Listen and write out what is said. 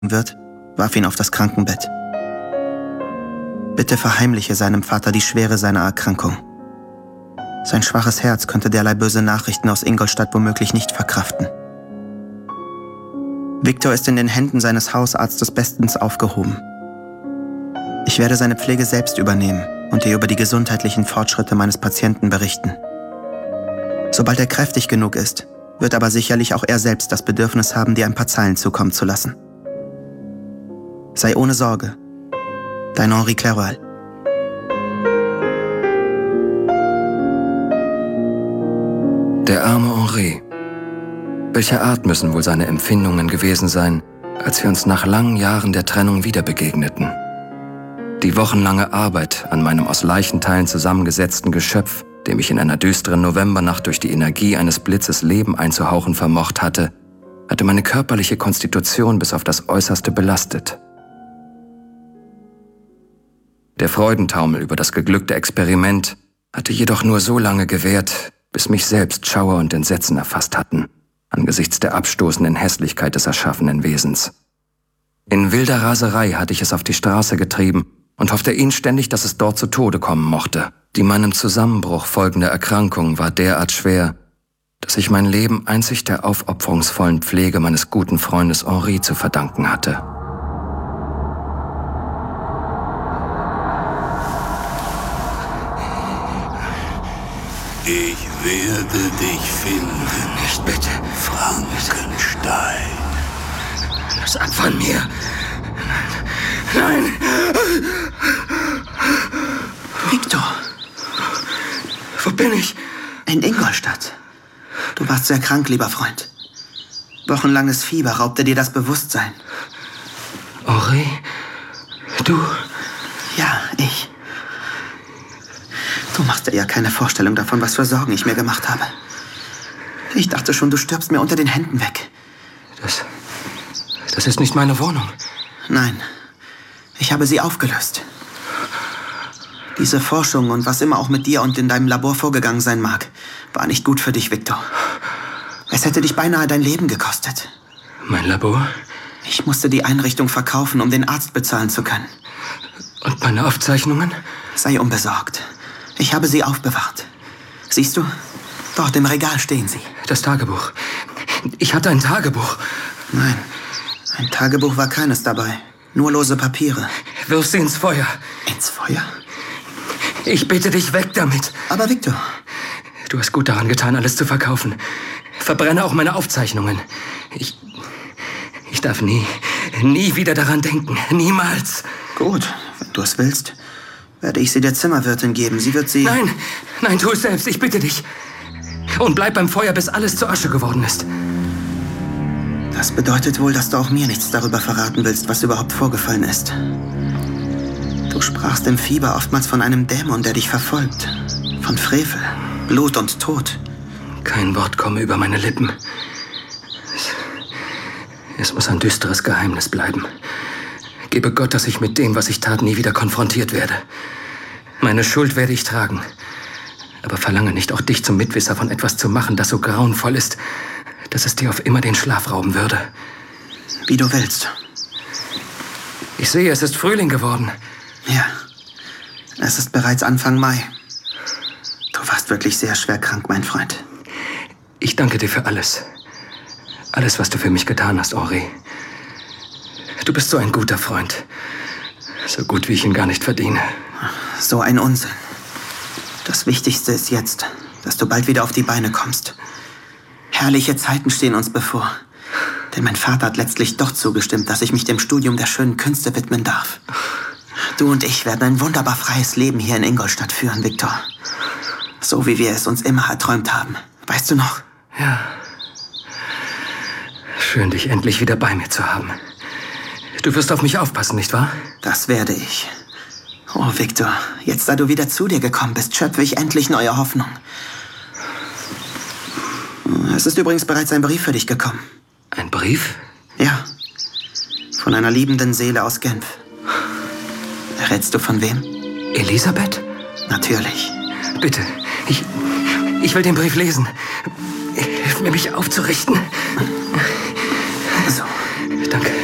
wird, warf ihn auf das Krankenbett. Bitte verheimliche seinem Vater die Schwere seiner Erkrankung. Sein schwaches Herz könnte derlei böse Nachrichten aus Ingolstadt womöglich nicht verkraften. Viktor ist in den Händen seines Hausarztes bestens aufgehoben. Ich werde seine Pflege selbst übernehmen und dir über die gesundheitlichen Fortschritte meines Patienten berichten. Sobald er kräftig genug ist, wird aber sicherlich auch er selbst das Bedürfnis haben, dir ein paar Zeilen zukommen zu lassen. Sei ohne Sorge. Dein Henri Clerval. Der arme Henri. Welcher Art müssen wohl seine Empfindungen gewesen sein, als wir uns nach langen Jahren der Trennung wieder begegneten? Die wochenlange Arbeit an meinem aus Leichenteilen zusammengesetzten Geschöpf, dem ich in einer düsteren Novembernacht durch die Energie eines Blitzes Leben einzuhauchen vermocht hatte, hatte meine körperliche Konstitution bis auf das Äußerste belastet. Der Freudentaumel über das geglückte Experiment hatte jedoch nur so lange gewährt, bis mich selbst Schauer und Entsetzen erfasst hatten, angesichts der abstoßenden Hässlichkeit des erschaffenen Wesens. In wilder Raserei hatte ich es auf die Straße getrieben und hoffte inständig, dass es dort zu Tode kommen mochte. Die meinem Zusammenbruch folgende Erkrankung war derart schwer, dass ich mein Leben einzig der aufopferungsvollen Pflege meines guten Freundes Henri zu verdanken hatte. Ich werde dich finden. Nicht bitte. Frankenstein. Lass ab von mir. Nein. Viktor! Wo bin ich? In Ingolstadt. Du warst sehr krank, lieber Freund. Wochenlanges Fieber raubte dir das Bewusstsein. Henri? Du? Ja, ich. Du machst dir ja keine Vorstellung davon, was für Sorgen ich mir gemacht habe. Ich dachte schon, du stirbst mir unter den Händen weg. Das ist nicht meine Wohnung. Nein, ich habe sie aufgelöst. Diese Forschung und was immer auch mit dir und in deinem Labor vorgegangen sein mag, war nicht gut für dich, Viktor. Es hätte dich beinahe dein Leben gekostet. Mein Labor? Ich musste die Einrichtung verkaufen, um den Arzt bezahlen zu können. Und meine Aufzeichnungen? Sei unbesorgt. Ich habe sie aufbewahrt. Siehst du? Dort im Regal stehen sie. Das Tagebuch. Ich hatte ein Tagebuch. Nein, ein Tagebuch war keines dabei. Nur lose Papiere. Wirf sie ins Feuer. Ins Feuer? Ich bitte dich, weg damit. Aber Viktor... Du hast gut daran getan, alles zu verkaufen. Verbrenne auch meine Aufzeichnungen. Ich darf nie wieder daran denken. Niemals. Gut, wenn du es willst, werde ich sie der Zimmerwirtin geben. Sie wird sie... Nein, tu es selbst. Ich bitte dich. Und bleib beim Feuer, bis alles zu Asche geworden ist. Das bedeutet wohl, dass du auch mir nichts darüber verraten willst, was überhaupt vorgefallen ist. Du sprachst im Fieber oftmals von einem Dämon, der dich verfolgt. Von Frevel, Blut und Tod. Kein Wort komme über meine Lippen. Es muss ein düsteres Geheimnis bleiben. Gebe Gott, dass ich mit dem, was ich tat, nie wieder konfrontiert werde. Meine Schuld werde ich tragen. Aber verlange nicht, auch dich zum Mitwisser von etwas zu machen, das so grauenvoll ist, dass es dir auf immer den Schlaf rauben würde. Wie du willst. Ich sehe, es ist Frühling geworden. Ja, es ist bereits Anfang Mai. Du warst wirklich sehr schwer krank, mein Freund. Ich danke dir für alles. Alles, was du für mich getan hast, Henri. Du bist so ein guter Freund. So gut, wie ich ihn gar nicht verdiene. So ein Unsinn. Das Wichtigste ist jetzt, dass du bald wieder auf die Beine kommst. Herrliche Zeiten stehen uns bevor. Denn mein Vater hat letztlich doch zugestimmt, dass ich mich dem Studium der schönen Künste widmen darf. Du und ich werden ein wunderbar freies Leben hier in Ingolstadt führen, Viktor. So wie wir es uns immer erträumt haben. Weißt du noch? Ja. Schön, dich endlich wieder bei mir zu haben. Du wirst auf mich aufpassen, nicht wahr? Das werde ich. Oh, Viktor, jetzt da du wieder zu dir gekommen bist, schöpfe ich endlich neue Hoffnung. Es ist übrigens bereits ein Brief für dich gekommen. Ein Brief? Ja. Von einer liebenden Seele aus Genf. Errätst du von wem? Elisabeth? Natürlich. Bitte, ich will den Brief lesen. Hilf mir, mich aufzurichten. So. Danke.